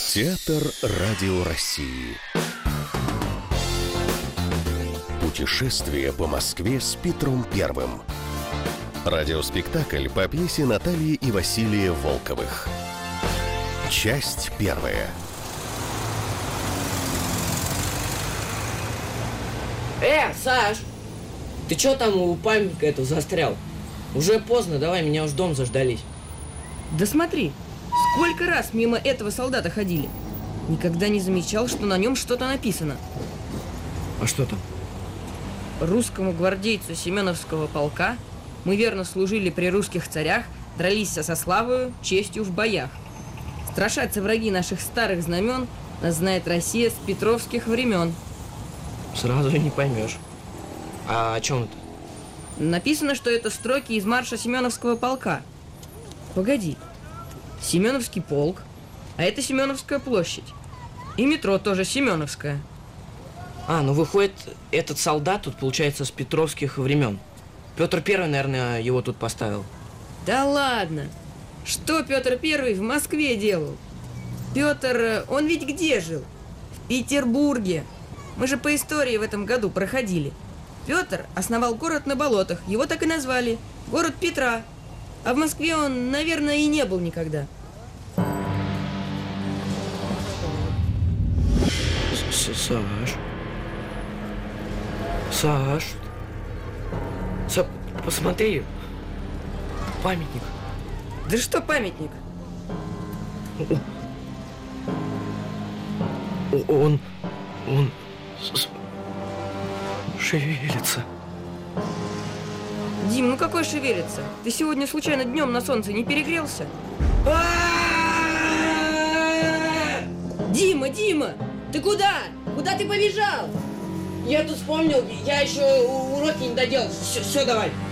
Театр Радио России. Путешествие по Москве с Петром Первым. Радиоспектакль по пьесе Натальи и Василия Волковых. Часть первая. Саш! Ты чё там у памятника этого застрял? Уже поздно, давай, меня уж дом заждались. Да смотри, сколько раз мимо этого солдата ходили. Никогда не замечал, что на нем что-то написано. А что там? Русскому гвардейцу Семеновского полка мы верно служили при русских царях, дрались со славою, честью в боях. Страшатся враги наших старых знамен, нас знает Россия с петровских времен. Сразу не поймешь. А о чем это? Написано, что это строки из марша Семеновского полка. Погоди, Семеновский полк, а это Семеновская площадь. И метро тоже Семеновская. Ну выходит, этот солдат тут, получается, с петровских времен. Петр Первый, наверное, его тут поставил. Да ладно! Что Петр Первый в Москве делал? Петр, он ведь где жил? В Петербурге. Мы же по истории в этом году проходили. Петр основал город на болотах, его так и назвали. Город Петра. А в Москве он, наверное, и не был никогда. Саш, посмотри, памятник. Да что памятник? Он шевелится. Дим, ну какой шевелится? Ты сегодня случайно днем на солнце не перегрелся? Дима, ты куда? Куда ты побежал? Я тут вспомнил, я еще уроки не доделал. Все, давай.